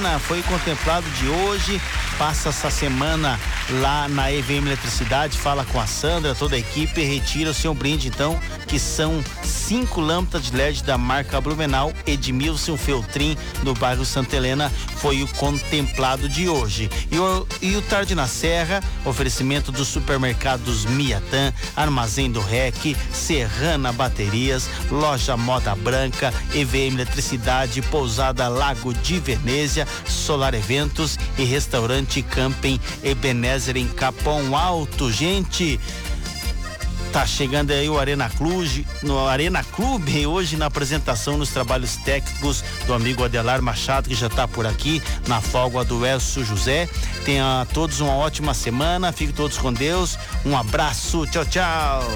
Londrina foi contemplado de hoje. Passa essa semana lá na EVM Eletricidade, fala com a Sandra, toda a equipe, retira o seu brinde, então, que são 5 lâmpadas de LED da marca Blumenau. Edmilson Feltrin, no bairro Santa Helena, foi o contemplado de hoje. E o Tarde na Serra, oferecimento dos supermercados Miatã, Armazém do REC, Serrana Baterias, Loja Moda Branca, EVM Eletricidade, Pousada Lago de Venezia, Solar Eventos e Restaurante Camping Ebenezer em Capão Alto. Gente, tá chegando aí o Arena Clube, no Arena Clube, hoje na apresentação nos trabalhos técnicos do amigo Adelar Machado, que já tá por aqui, na folga do Elcio José. Tenha todos uma ótima semana, fiquem todos com Deus, um abraço, tchau, tchau.